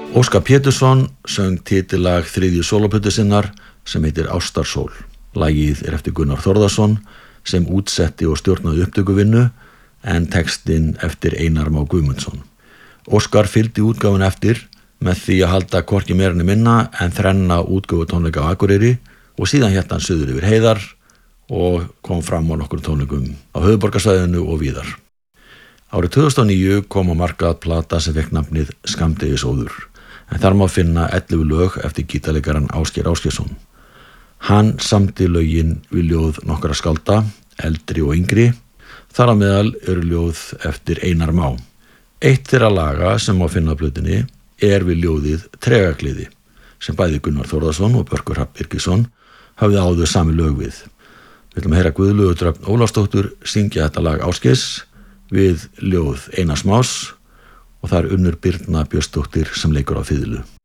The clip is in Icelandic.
Óskar Pétursson söng titillag þriðju sólóplötu sinnar sem heitir Ástarsól. Lagið eftir Gunnar Þórðarson sem útsetti og stjórnaði upptökuvinnu en textinn eftir Einar Má Guðmundsson. Óskar fylgdi útgáfun eftir með því að halda hvorki meira né minna en 3 útgáfutónleika á Akureyri og síðan hélt hann suður yfir heiðar og kom fram á nokkrum tónleikum á höfuðborgarsvæðinu og víðar. Árið 2009 kom á markað plata sem fékk nafnið Skammdegisóður, en þar má finna 11 lög eftir gítarleikarann Ásgeir Ásgeirsson. Hann samdi lögin við ljóð nokkra skálda, eldri og yngri, þar á meðal eru ljóð eftir Einar Má. Eitt þeirra laga sem má finna á plötunni við ljóðið Tregagliði, sem bæði Gunnar Þórðarson og Börkur Hrafn Birgisson hafði áður sami lög við. Við ætlum að heyra Guðlaugu Dröfn Ólafsdóttur syngja þetta lag Ásgeirs við ljóð Einars Más og það Unnur Birna Björnsdóttir sem leikur á fiðlu.